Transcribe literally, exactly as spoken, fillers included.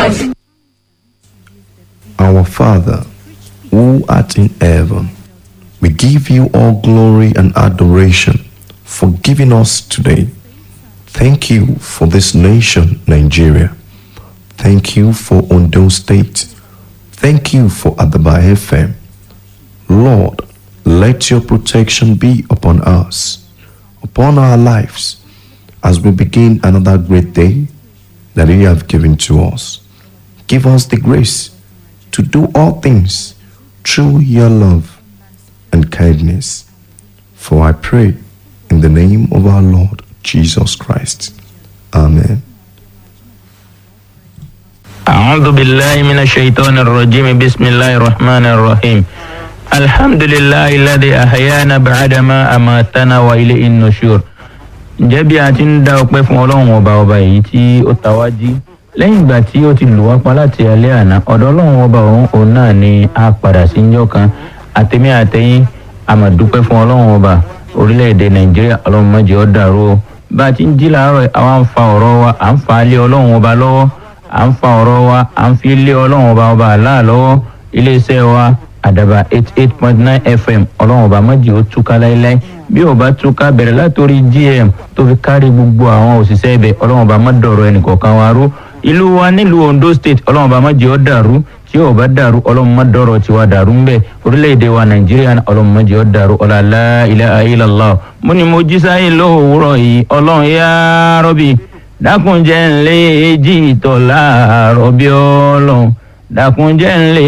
Our Father, who art in heaven, we give you all glory and adoration for giving us today. Thank you for this nation, Nigeria. Thank you for Ondo State. Thank you for Adaba F M. Lord, let your protection be upon us, upon our lives, as we begin another great day that you have given to us. Give us the grace to do all things through your love and kindness. For I pray in the name of our Lord Jesus Christ. Amen. أعوذ بالله من الشيطان الرجيم بسم الله الرحمن الرحيم الحمد لله الذي أحيانا بعدما أماتنا وإليه النشور. Ǹjẹ́ bí a ti ń dá ọpẹ́ fún Ọlọ́run ọba ọba èyí tí ó ta wá jí lẹ́yìn ìgbà tí ó ti lù wá pa láti alẹ́ àná, ọ̀dọ̀ Ọlọ́run ọba ọ̀hún òun náà ni a padà sí níjọ́ kan. Àtẹ̀mí àtẹ̀yìn a máa dúpẹ́ fún Ọlọ́run ọba orílẹ̀-èdè Nàìjíríà. Ọlọ́run má jẹ́ ó dàrú o. Bá a ti ń jí láàárọ̀ àwa ń fa ọ̀rọ̀ wa à ń fa lé Ọlọ́run ọba lọ́wọ́, à ń fa ọ̀rọ̀ wa à ń fi lé Ọlọ́run ọba ọba àlá lọ́wọ́. Iléeṣẹ́ wa Àdàbà eighty-eight point nine F M, Ọlọ́run ọba má jẹ́ ó túká láéláé. Bí ó bá túká bẹ̀rẹ̀ látòrí G M tó fi kárí gbogbo àwọn òṣìṣẹ́ ibẹ̀, Ọlọ́run ọba má dọ̀rọ̀ ẹnìkọ̀ọ̀kan wa rú. Ìlú wa nílùú Ondo State, Ọlọ́run ọba má jẹ́ ó dàrú. Tí ó bá dàrú, Ọlọ́run má dọ̀rọ̀ tiwa dàrú ń bẹ̀. Orílẹ̀-èdè wa Nàìjíríà, Ọlọ́run má jẹ́ ó dàrú. Ọlá la ilaha illallah. Mo ní mo jí sáyé lówùúrọ̀ yìí, Ọlọ́run ya Rabbi dákun jẹ́ n lè jí ìtọ̀ láàárọ̀ bí Ọlọ́run dákun jẹ́ n lè